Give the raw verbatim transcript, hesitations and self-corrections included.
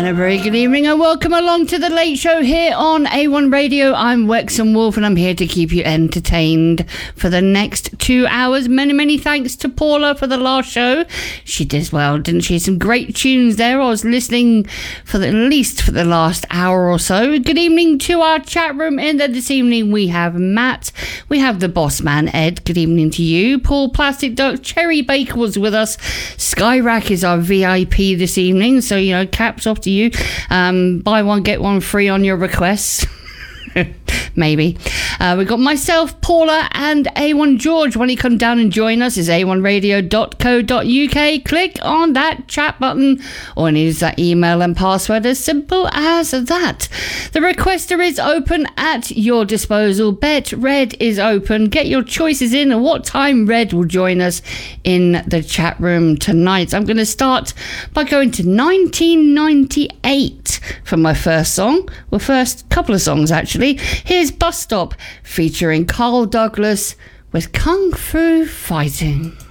a very good evening and welcome along to the Late Show here on A one Radio. I'm Wexham Wolf and I'm here to keep you entertained for the next two hours. Many, many thanks to Paula for the last show. She did well, didn't she? Some great tunes there. I was listening for the, at least for the last hour or so. Good evening to our chat room. In there this evening we have Matt. We have the boss man, Ed. Good evening to you. Paul Plastic Duck, Cherry Baker was with us. Skyrack is our V I P this evening. So, you know, caps off to you. Um, buy one, get one free on your requests. Maybe. Uh, we've got myself, Paula, and A one George. When you come down and join us, is a one radio dot co dot uk. Click on that chat button or use that email and password, as simple as that. The requester is open at your disposal. Bet Red is open. Get your choices in and what time Red will join us in the chat room tonight. I'm going to start by going to nineteen ninety-eight for my first song. Well, first couple of songs, actually. Here's Bus Stop featuring Carl Douglas with Kung Fu Fighting.